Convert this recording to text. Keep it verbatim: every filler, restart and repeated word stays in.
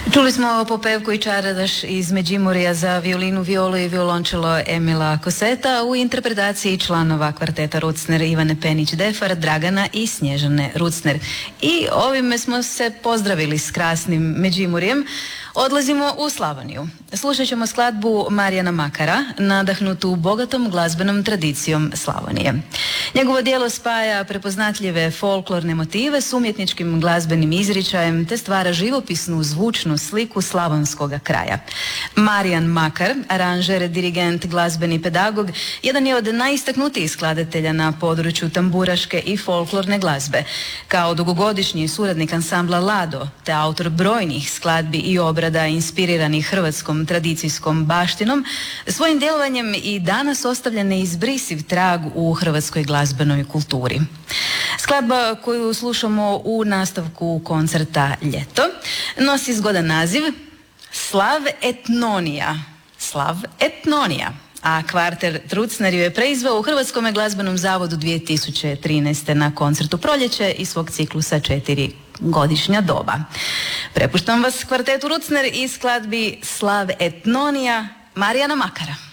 Čuli smo Popevku i čaradaš iz Međimurja za violinu, violu i violončelo Emila Koseta u interpretaciji članova kvarteta Rucner Ivane Penić-Defar, Dragana i Snježane Rucner. I ovime smo se pozdravili s krasnim Međimurjem. Odlazimo u Slavoniju. Slušat ćemo skladbu Marijana Makara, nadahnutu bogatom glazbenom tradicijom Slavonije. Njegovo djelo spaja prepoznatljive folklorne motive s umjetničkim glazbenim izričajem te stvara živopisnu zvučnu sliku slavonskoga kraja. Marijan Makar, aranžer, dirigent, glazbeni pedagog, jedan je od najistaknutijih skladatelja na području tamburaške i folklorne glazbe. Kao dugogodišnji suradnik ansambla Lado, te autor brojnih skladbi i obrada inspiriranih hrvatskom tradicijskom baštinom, svojim djelovanjem i danas ostavlja neizbrisiv trag u hrvatskoj glazbenoj kulturi. Skladba koju slušamo u nastavku koncerta Ljeto nosi zgodan naziv Slav Etnonija. Slav Etnonija. A kvartet Rucner ju je preizveo u Hrvatskom glazbenom zavodu dvije tisuće trinaeste. na koncertu Proljeće i svog ciklusa četiri godišnja doba. Prepuštam vas kvartetu Rucner i skladbi Slav Etnonija Marijana Makara.